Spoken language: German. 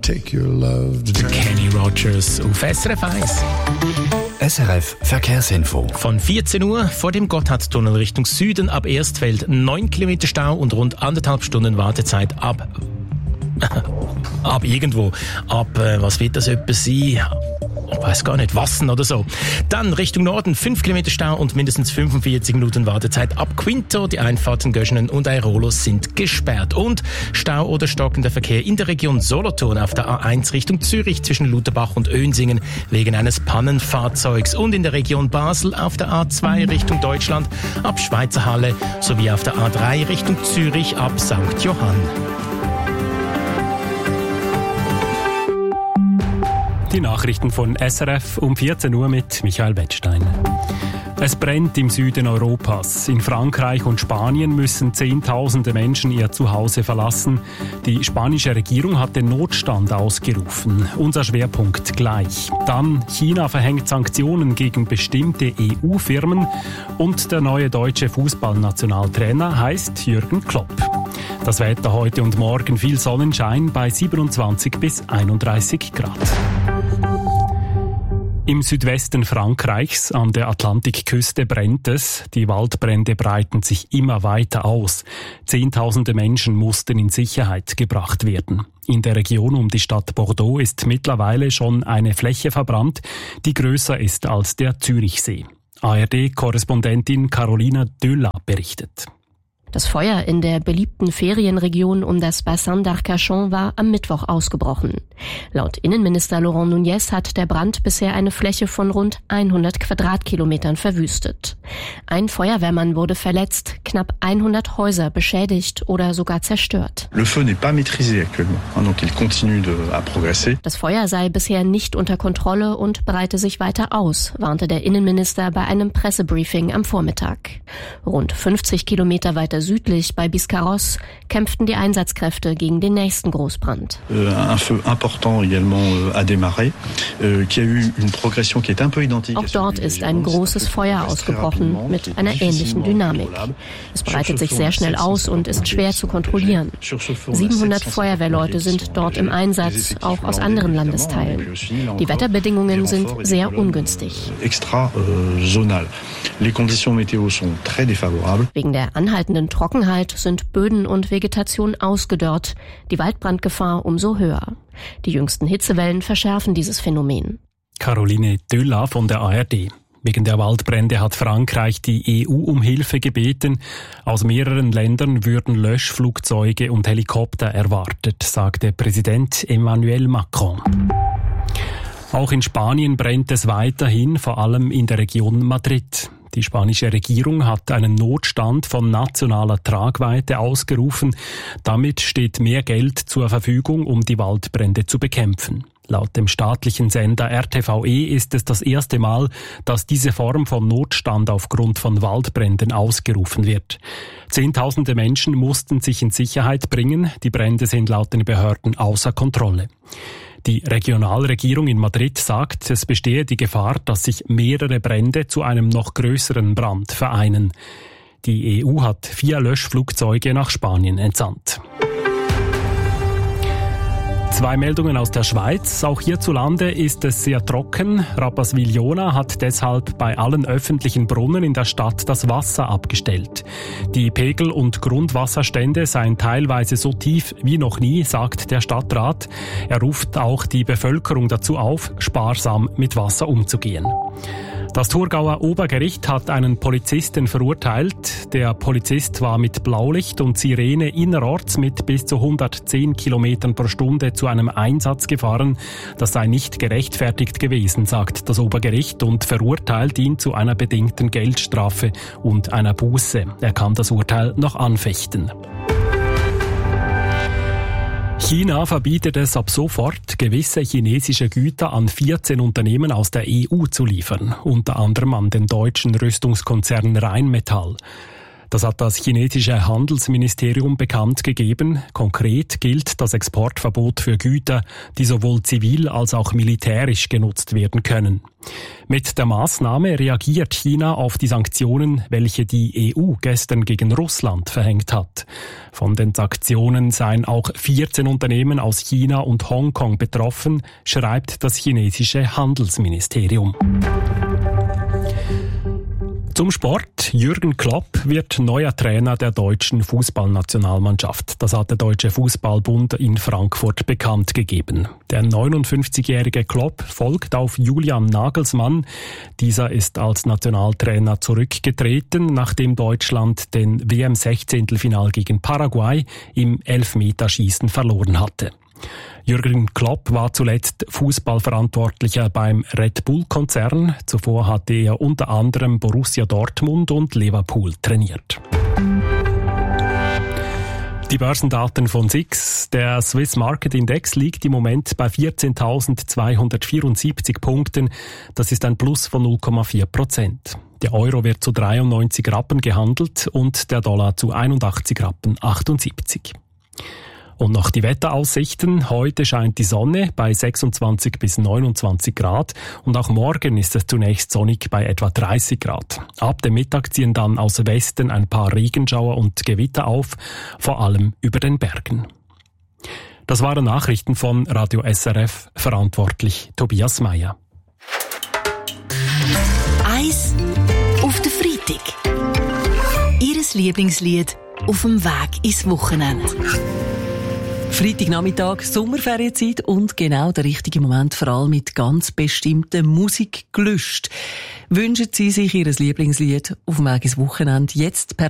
take your love to Kenny Rogers auf SRF 1. SRF Verkehrsinfo. Von 14 Uhr vor dem Gotthardtunnel Richtung Süden ab Erstfeld 9 Kilometer Stau und rund 1,5 Stunden Wartezeit ab irgendwo. Was wird das etwa sein? Ich weiß gar nicht, Wassen oder so. Dann Richtung Norden 5 Kilometer Stau und mindestens 45 Minuten Wartezeit ab Quinto. Die Einfahrten Göschenen und Aerolos sind gesperrt. Und Stau oder stockender Verkehr in der Region Solothurn auf der A1 Richtung Zürich zwischen Lutherbach und Önsingen wegen eines Pannenfahrzeugs. Und in der Region Basel auf der A2 Richtung Deutschland ab Schweizer Halle sowie auf der A3 Richtung Zürich ab St. Johann. Die Nachrichten von SRF um 14 Uhr mit Michael Wettstein. Es brennt im Süden Europas. In Frankreich und Spanien müssen Zehntausende Menschen ihr Zuhause verlassen. Die spanische Regierung hat den Notstand ausgerufen. Unser Schwerpunkt gleich. Dann China verhängt Sanktionen gegen bestimmte EU-Firmen und der neue deutsche Fußballnationaltrainer heißt Jürgen Klopp. Das Wetter heute und morgen viel Sonnenschein bei 27 bis 31 Grad. Im Südwesten Frankreichs an der Atlantikküste brennt es. Die Waldbrände breiten sich immer weiter aus. Zehntausende Menschen mussten in Sicherheit gebracht werden. In der Region um die Stadt Bordeaux ist mittlerweile schon eine Fläche verbrannt, die größer ist als der Zürichsee. ARD-Korrespondentin Carolina Dölla berichtet. Das Feuer in der beliebten Ferienregion um das Bassin d'Arcachon war am Mittwoch ausgebrochen. Laut Innenminister Laurent Nunez hat der Brand bisher eine Fläche von rund 100 Quadratkilometern verwüstet. Ein Feuerwehrmann wurde verletzt, knapp 100 Häuser beschädigt oder sogar zerstört. Le feu n'est pas maîtrisé actuellement, donc il continue à progresser. Das Feuer sei bisher nicht unter Kontrolle und breite sich weiter aus, warnte der Innenminister bei einem Pressebriefing am Vormittag. Rund 50 Kilometer weiter südlich bei Biscarrosse kämpften die Einsatzkräfte gegen den nächsten Großbrand. Un feu important également a démarré, qui a eu une progression qui est un peu identique. Auch dort ist ein großes Feuer ausgebrochen mit einer ähnlichen Dynamik. Es breitet sich sehr schnell aus und ist schwer zu kontrollieren. 700 Feuerwehrleute sind dort im Einsatz, auch aus anderen Landesteilen. Die Wetterbedingungen sind sehr ungünstig. Extrazonal. Les conditions météo sont très défavorables. Wegen der anhaltenden Trockenheit sind Böden und Vegetation ausgedörrt, die Waldbrandgefahr umso höher. Die jüngsten Hitzewellen verschärfen dieses Phänomen. Caroline Dölla von der ARD. Wegen der Waldbrände hat Frankreich die EU um Hilfe gebeten. Aus mehreren Ländern würden Löschflugzeuge und Helikopter erwartet, sagte Präsident Emmanuel Macron. Auch in Spanien brennt es weiterhin, vor allem in der Region Madrid. Die spanische Regierung hat einen Notstand von nationaler Tragweite ausgerufen. Damit steht mehr Geld zur Verfügung, um die Waldbrände zu bekämpfen. Laut dem staatlichen Sender RTVE ist es das erste Mal, dass diese Form von Notstand aufgrund von Waldbränden ausgerufen wird. Zehntausende Menschen mussten sich in Sicherheit bringen. Die Brände sind laut den Behörden außer Kontrolle. Die Regionalregierung in Madrid sagt, es bestehe die Gefahr, dass sich mehrere Brände zu einem noch größeren Brand vereinen. Die EU hat 4 Löschflugzeuge nach Spanien entsandt. 2 Meldungen aus der Schweiz. Auch hierzulande ist es sehr trocken. Rapperswil-Jona hat deshalb bei allen öffentlichen Brunnen in der Stadt das Wasser abgestellt. Die Pegel- und Grundwasserstände seien teilweise so tief wie noch nie, sagt der Stadtrat. Er ruft auch die Bevölkerung dazu auf, sparsam mit Wasser umzugehen. Das Thurgauer Obergericht hat einen Polizisten verurteilt. Der Polizist war mit Blaulicht und Sirene innerorts mit bis zu 110 Kilometern pro Stunde zu einem Einsatz gefahren. Das sei nicht gerechtfertigt gewesen, sagt das Obergericht und verurteilt ihn zu einer bedingten Geldstrafe und einer Buße. Er kann das Urteil noch anfechten. China verbietet es ab sofort, gewisse chinesische Güter an 14 Unternehmen aus der EU zu liefern, unter anderem an den deutschen Rüstungskonzern Rheinmetall. Das hat das chinesische Handelsministerium bekannt gegeben. Konkret gilt das Exportverbot für Güter, die sowohl zivil als auch militärisch genutzt werden können. Mit der Maßnahme reagiert China auf die Sanktionen, welche die EU gestern gegen Russland verhängt hat. Von den Sanktionen seien auch 14 Unternehmen aus China und Hongkong betroffen, schreibt das chinesische Handelsministerium. Zum Sport. Jürgen Klopp wird neuer Trainer der deutschen Fußballnationalmannschaft. Das hat der Deutsche Fußballbund in Frankfurt bekannt gegeben. Der 59-jährige Klopp folgt auf Julian Nagelsmann. Dieser ist als Nationaltrainer zurückgetreten, nachdem Deutschland den WM-16-Final gegen Paraguay im Elfmeterschießen verloren hatte. Jürgen Klopp war zuletzt Fußballverantwortlicher beim Red Bull-Konzern. Zuvor hatte er unter anderem Borussia Dortmund und Liverpool trainiert. Die Börsendaten von SIX. Der Swiss Market Index liegt im Moment bei 14.274 Punkten. Das ist ein Plus von 0,4%. Der Euro wird zu 93 Rappen gehandelt und der Dollar zu 81 Rappen 78. Und noch die Wetteraussichten. Heute scheint die Sonne bei 26 bis 29 Grad und auch morgen ist es zunächst sonnig bei etwa 30 Grad. Ab dem Mittag ziehen dann aus Westen ein paar Regenschauer und Gewitter auf, vor allem über den Bergen. Das waren Nachrichten von Radio SRF, verantwortlich Tobias Meyer. Eis auf den Freitag. Ihres Lieblingslied auf dem Weg ins Wochenende. Freitagnachmittag, Sommerferienzeit und genau der richtige Moment, vor allem mit ganz bestimmten Musikgelüst. Wünschen Sie sich Ihr Lieblingslied auf dem Weg ins Wochenende jetzt per